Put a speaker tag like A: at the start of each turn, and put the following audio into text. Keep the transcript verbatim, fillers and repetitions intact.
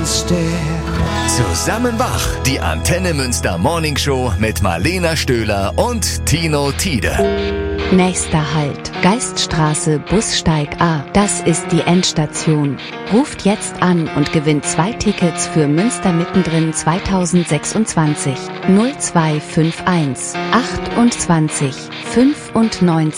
A: stare.
B: Zusammen wach, die Antenne Münster Morning Show mit Marlena Stöhler und Tino Tiede.
C: Nächster Halt, Geiststraße, Bussteig A. Das ist die Endstation. Ruft jetzt an und gewinnt zwei Tickets für Münster mittendrin zweitausendsechsundzwanzig. null zwei fünf eins achtundzwanzig fünfundneunzig